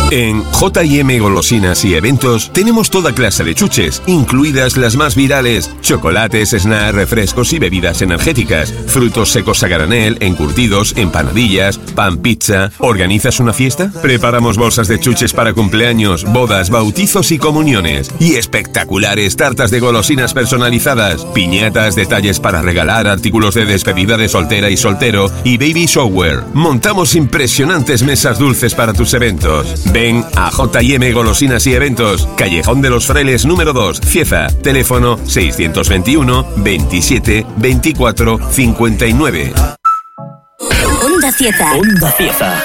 En J&M Golosinas y Eventos tenemos toda clase de chuches, incluidas las más virales: chocolates, snacks, refrescos y bebidas energéticas, frutos secos a granel, encurtidos, empanadillas, pan, pizza. ¿Organizas una fiesta? Preparamos bolsas de chuches para cumpleaños, bodas, bautizos y comuniones. Y espectaculares tartas de golosinas personalizadas, piñatas, detalles para regalar, artículos de despedida de soltera y soltero y baby shower. Montamos impresionantes mesas dulces para tus eventos. Ven a J&M Golosinas y Eventos, Callejón de los Frailes número 2, Cieza. Teléfono 621 27 24 59. Onda Cieza. Onda Cieza.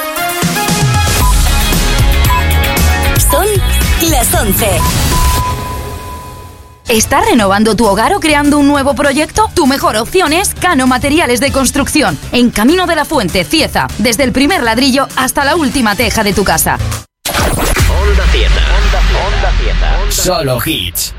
Son las 11. ¿Estás renovando tu hogar o creando un nuevo proyecto? Tu mejor opción es Cano Materiales de Construcción, en Camino de la Fuente, Cieza. Desde el primer ladrillo hasta la última teja de tu casa. Onda Cieza. Onda Cieza. Solo hits.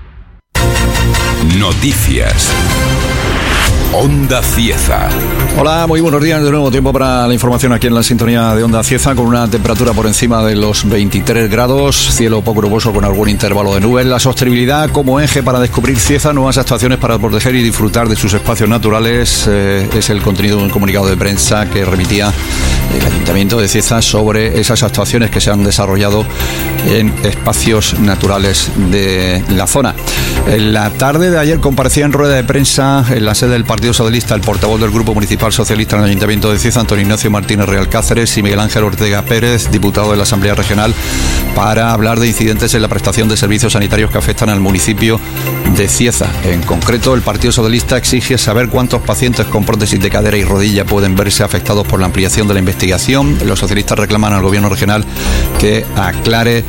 Noticias. Onda Cieza. Hola, muy buenos días. De nuevo tiempo para la información aquí en la sintonía de Onda Cieza, con una temperatura por encima de los 23 grados, cielo poco nuboso con algún intervalo de nubes. La sostenibilidad como eje para descubrir Cieza, nuevas actuaciones para proteger y disfrutar de sus espacios naturales, es el contenido de un comunicado de prensa que remitía el Ayuntamiento de Cieza sobre esas actuaciones que se han desarrollado en espacios naturales de la zona. En la tarde de ayer comparecía en rueda de prensa en la sede del Partido Socialista el portavoz del Grupo Municipal Socialista en el Ayuntamiento de Cieza, Antonio Ignacio Martínez Real Cáceres, y Miguel Ángel Ortega Pérez, diputado de la Asamblea Regional, para hablar de incidentes en la prestación de servicios sanitarios que afectan al municipio de Cieza. En concreto, el Partido Socialista exige saber cuántos pacientes con prótesis de cadera y rodilla pueden verse afectados por la ampliación de la investigación. Los socialistas reclaman al Gobierno regional que aclare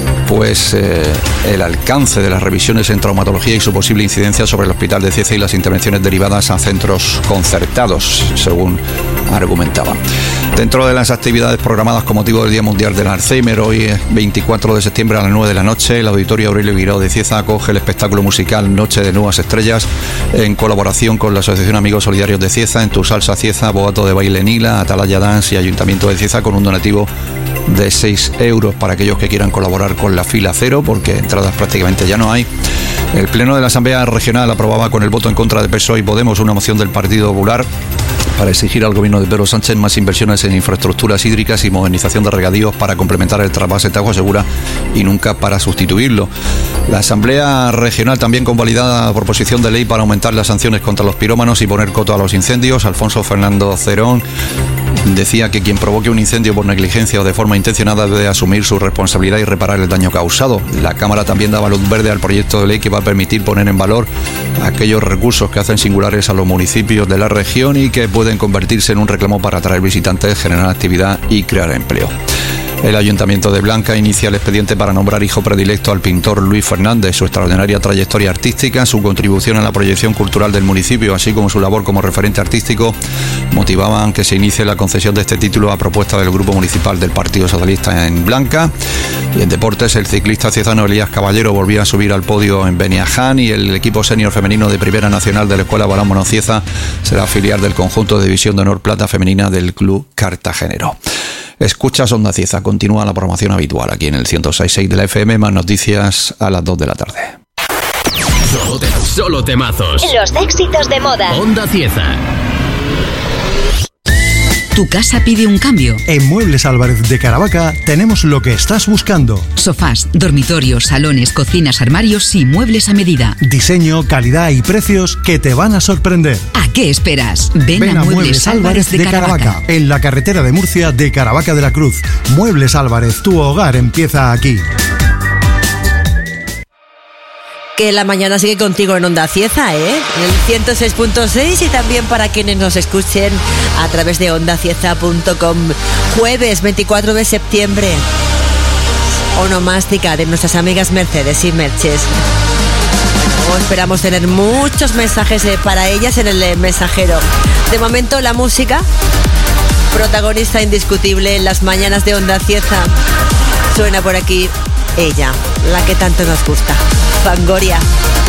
el alcance de las revisiones en traumatología y su posible incidencia sobre el Hospital de Cieza y las intervenciones derivadas a centros concertados, según argumentaba. Dentro de las actividades programadas con motivo del Día Mundial del Alzheimer, hoy 24 de septiembre a las 9 de la noche, el Auditorio Aurelio Guirao de Cieza acoge el espectáculo musical Noche de Nuevas Estrellas, en colaboración con la Asociación Amigos Solidarios de Cieza, En Tu Salsa Cieza, Boato de Baile Nila, Atalaya Dance y Ayuntamiento de Cieza, con un donativo de 6 euros para aquellos que quieran colaborar con la fila cero, porque entradas prácticamente ya no hay. El Pleno de la Asamblea Regional aprobaba con el voto en contra de PSOE y Podemos una moción del Partido Popular para exigir al gobierno de Pedro Sánchez más inversiones en infraestructuras hídricas y modernización de regadíos para complementar el trasvase Tajo Segura y nunca para sustituirlo. La Asamblea Regional también convalidada la proposición de ley para aumentar las sanciones contra los pirómanos y poner coto a los incendios. Alfonso Fernando Cerón decía que quien provoque un incendio por negligencia o de forma intencionada debe asumir su responsabilidad y reparar el daño causado. La Cámara también daba luz verde al proyecto de ley que va a permitir poner en valor aquellos recursos que hacen singulares a los municipios de la región y que pueden convertirse en un reclamo para atraer visitantes, generar actividad y crear empleo. El Ayuntamiento de Blanca inicia el expediente para nombrar hijo predilecto al pintor Luis Fernández. Su extraordinaria trayectoria artística, su contribución a la proyección cultural del municipio, así como su labor como referente artístico, motivaban que se inicie la concesión de este título a propuesta del Grupo Municipal del Partido Socialista en Blanca. Y en deportes, el ciclista ciezano Elías Caballero volvía a subir al podio en Beniaján, y el equipo senior femenino de Primera Nacional de la Escuela Balonmano Cieza será filial del conjunto de División de Honor Plata Femenina del Club Cartagenero. Escuchas Onda Cieza, continúa la programación habitual aquí en el 106.6 de la FM, más noticias a las 2 de la tarde. Solo temazos. Los éxitos de moda. Onda Cieza. ¿Tu casa pide un cambio? En Muebles Álvarez de Caravaca tenemos lo que estás buscando. Sofás, dormitorios, salones, cocinas, armarios y muebles a medida. Diseño, calidad y precios que te van a sorprender. ¿A qué esperas? Ven a Muebles Álvarez de Caravaca. En la carretera de Murcia de Caravaca de la Cruz. Muebles Álvarez, tu hogar empieza aquí. Que la mañana sigue contigo en Onda Cieza, en el 106.6, y también para quienes nos escuchen a través de ondacieza.com. Jueves 24 de septiembre, onomástica de nuestras amigas Mercedes y Merches. Esperamos tener muchos mensajes para ellas en el mensajero. De momento, la música, protagonista indiscutible en las mañanas de Onda Cieza. Suena por aquí ella, la que tanto nos gusta, Fangoria.